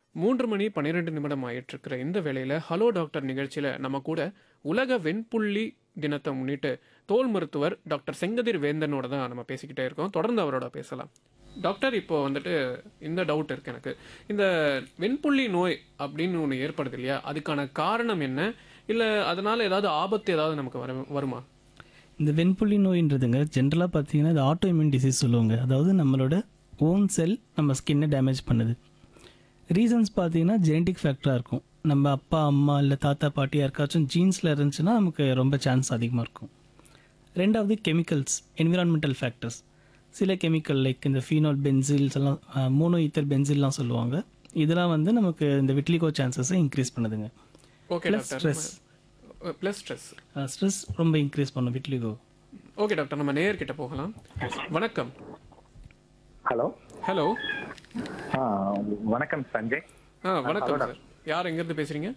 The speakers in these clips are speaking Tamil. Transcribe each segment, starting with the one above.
3 மணி 12 நிமிடம் ஆயிட்டிருக்கிற இந்த வேளையில, ஹலோ டாக்டர் நிகழ்ச்சியில நம்ம கூட உலக வெண்புள்ளி தினத்தை முன்னிட்டு தோல் மருத்துவர் டாக்டர் செங்கதிர் வேந்தனோட தான் நம்ம பேசிக்கிட்டே இருக்கோம். தொடர்ந்து அவரோட பேசலாம். டாக்டர், இப்போ வந்துட்டு இந்த டவுட் இருக்கு எனக்கு. இந்த வெண்புள்ளி நோய் அப்படின்னு ஒன்று ஏற்படுது இல்லையா, அதுக்கான காரணம் என்ன? இல்லை அதனால ஏதாவது ஆபத்து ஏதாவது நமக்கு வருமா? இந்த வெண்புள்ளி நோயின்றதுங்க ஜென்ரலாக பார்த்தீங்கன்னா இது ஆட்டோ இம்யூன் டிசீஸ் சொல்லுவாங்க. அதாவது நம்மளோட ஓன் செல் நம்ம ஸ்கின்னை டேமேஜ் பண்ணுது. ரீசன்ஸ் பார்த்தீங்கன்னா ஜெனட்டிக் ஃபேக்டராக இருக்கும். நம்ம அப்பா அம்மா இல்லை தாத்தா பாட்டி யாருக்காச்சும் ஜீன்ஸில் இருந்துச்சுன்னா நமக்கு ரொம்ப சான்ஸ் அதிகமாக இருக்கும். ரெண்டாவது கெமிக்கல்ஸ், என்விரான்மெண்டல் ஃபேக்டர்ஸ். சில கெமிக்கல் லைக் இந்த ஃபீனால் பென்சில்ஸ் எல்லாம், மோனோ ஈத்தர் பென்சில்லாம் சொல்லுவாங்க. இதெல்லாம் வந்து நமக்கு இந்த விட்லிகோ சான்சஸை இன்க்ரீஸ் பண்ணுதுங்க. Okay doctor. ஸ்ட்ரெஸ் ரொம்ப இன்க்ரீஸ் பண்ணும் விட்லிகோ. ஓகே டாக்டர், நம்ம நேயர்கிட்ட போகலாம். வணக்கம். ஹலோ. ஹலோ. வணக்கம் சஞ்சய். வணக்கம் சார். யார் எங்கேருந்து பேசுறீங்க?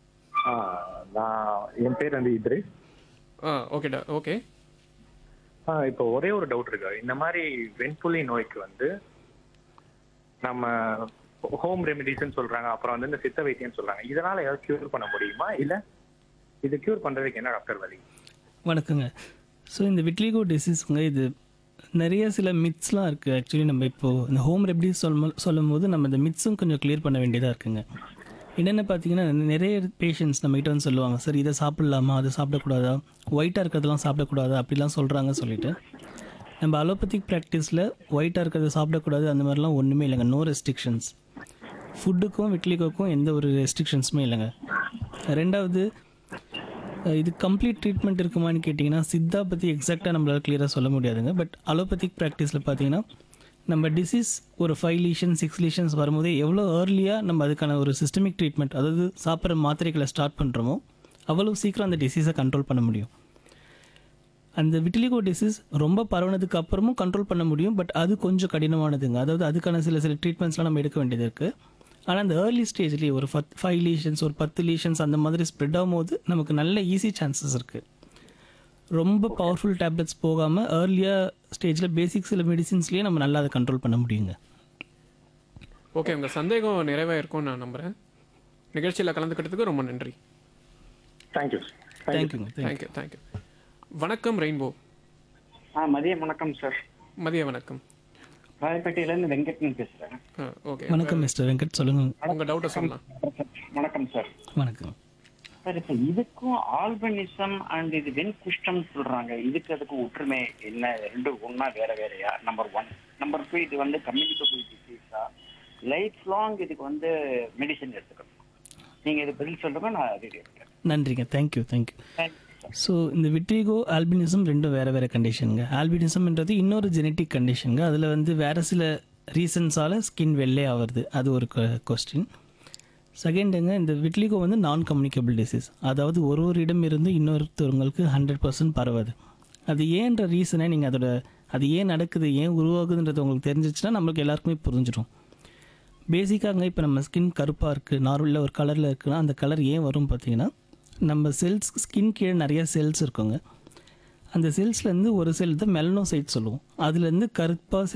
நான் என் பேர் வந்து இத்ரிஸ். ஓகேடா. ஓகே. இப்போ ஒரே ஒரு டவுட் இருக்கு. இந்த மாதிரி வெண்புலி நோய்க்கு வந்து நம்ம ஹோம் ரெமிடிஸ்ன்னு சொல்றாங்க, அப்புறம் வந்து இந்த சித்த வைத்தியம் சொல்றாங்க. இதனால ஏதாவது கியூர் பண்ண முடியுமா, இல்ல இது கியூர் பண்றதுக்கு என்ன டாக்டர் வழி? வணக்கங்க. ஸோ இந்த விட்லிகோ டிசீஸுங்க, இது நிறைய சில மித்ஸ்லாம் இருக்குது. ஆக்சுவலி நம்ம இப்போது இந்த ஹோம் ரெமடிஸ் சொல்லும் போது நம்ம இந்த மித்ஸும் கொஞ்சம் கிளியர் பண்ண வேண்டியதாக இருக்குங்க. என்னென்ன பார்த்தீங்கன்னா, நிறைய பேஷண்ட்ஸ் நம்மகிட்ட வந்து சொல்லுவாங்க, சார் இதை சாப்பிட்லாமா, அதை சாப்பிடக்கூடாதா, ஒயிட்டாக இருக்கிறதெல்லாம் சாப்பிடக்கூடாதா அப்படிலாம் சொல்கிறாங்க சொல்லிட்டு. நம்ம அலோபதிக் ப்ராக்டிஸில் ஒயிட்டாக இருக்கிறத சாப்பிடக்கூடாது அந்த மாதிரிலாம் ஒன்றுமே இல்லைங்க. No restrictions. ஃபுட்டுக்கும் விட்லிகோக்கும் எந்த ஒரு ரெஸ்ட்ரிக்ஷன்ஸுமே இல்லைங்க. ரெண்டாவது, இது கம்ப்ளீட் ட்ரீட்மெண்ட் இருக்குமான்னு கேட்டிங்கன்னா சித்தா பற்றி எக்ஸாக்டாக நம்மளால் கிளியராக சொல்ல முடியாதுங்க. பட் அலோபதிக் ப்ராக்டிஸில் பார்த்தீங்கன்னா நம்ம டிசீஸ் ஒரு 5 லீஷன்ஸ் 6 லீஷன்ஸ் வரும்போதே எவ்வளோ ஏர்லியாக நம்ம அதுக்கான ஒரு சிஸ்டமிக் ட்ரீட்மெண்ட், அதாவது சாப்பிட்ற மாத்திரைகளை ஸ்டார்ட் பண்ணுறோமோ அவ்வளோ சீக்கிரம் அந்த டிசீஸை கண்ட்ரோல் பண்ண முடியும். அந்த விட்லிகோ டிசீஸ் ரொம்ப பரவுனதுக்கு அப்புறமும் கண்ட்ரோல் பண்ண முடியும். பட் அது கொஞ்சம் கடினமானதுங்க. அதாவது அதுக்கான சில ட்ரீட்மெண்ட்ஸ்லாம் நம்ம எடுக்க வேண்டியது இருக்குது. ஆனால் அந்த ஏர்லி ஸ்டேஜ்லேயே ஒரு 5 லீஷன்ஸ் ஒரு 10 லீஷன்ஸ் அந்த மாதிரி ஸ்ப்ரெட் ஆகும்போது நமக்கு நல்ல ஈஸி சான்சஸ் இருக்குது. ரொம்ப பவர்ஃபுல் டேப்லெட்ஸ் போகாமல் ஏர்லியாக ஸ்டேஜில் பேசிக் சில மெடிசின்ஸ்லேயே நம்ம நல்லா அதை கண்ட்ரோல் பண்ண முடியுங்க. ஓகே, உங்கள் சந்தேகம் நிறைவாக இருக்கும்னு நான் நம்புகிறேன். நிகழ்ச்சியில் கலந்துக்கிட்டதுக்கு ரொம்ப நன்றி. தேங்க்யூ. தேங்க்யூ. வணக்கம் ரெயின்போ. மதிய வணக்கம் சார். மதிய வணக்கம். ராயப்பேட்டையிலேருந்து வெங்கட்னு பேசுகிறேன். ஓகே, வணக்கம் மிஸ்டர் வெங்கட், சொல்லுங்கள். உங்கள் டவுட்டை சொல்லலாம். வணக்கம் சார். வணக்கம் சார், இப்போ இதுக்கும் ஆல்பனிசம் அண்ட் இது வெண்குஷ்டம் சொல்கிறாங்க, இதுக்கு அதுக்கு ஒற்றுமை என்ன? ரெண்டும் ஒன்றா வேற வேறையா? நம்பர் 1. நம்பர் 2, இது வந்து கம்யூனிகபிள் டிசீஸா, லைஃப் லாங் இதுக்கு வந்து மெடிசன் எடுத்துக்கணும்? நீங்கள் இது பதில் சொல்லுங்க, நான் அது கேட்குறேன். நன்றிங்க. தேங்க்யூ. ஸோ இந்த விட்ரிகோ ஆல்பினிசம் ரெண்டும் வேறு வேறு கண்டிஷனுங்க. ஆல்பினிசம்ன்றது இன்னொரு ஜெனட்டிக் கண்டிஷனுங்க. அதில் வந்து வேறு சில ரீசன்ஸால் ஸ்கின் வெள்ளை ஆகிறது, அது ஒரு கொஸ்டின். செகண்டுங்க, இந்த விட்லிகோ வந்து நான் கம்யூனிகபிள் டிசீஸ். அதாவது ஒரு இடம் இருந்து இன்னொருத்தவங்களுக்கு 100% பரவாது. அது ஏன்ற ரீசனை நீங்கள் அது ஏன் நடக்குது, ஏன் உருவாகுதுன்றது உங்களுக்கு தெரிஞ்சிச்சுன்னா நம்மளுக்கு எல்லாருக்குமே புரிஞ்சிடும். பேசிக்காங்க, இப்போ நம்ம ஸ்கின் கருப்பாக இருக்குது, நார்மலில் ஒரு கலரில் இருக்குன்னா அந்த கலர் ஏன் வரும் பார்த்தீங்கன்னா, நம்ம செல்ஸ் ஸ்கின் கீழே நிறைய செல்ஸ் இருக்குங்க. அந்த செல்ஸ்லேருந்து ஒரு செல் தான் மெலனோசைட் சொல்லுவோம். அதுலேருந்து கருப்பாக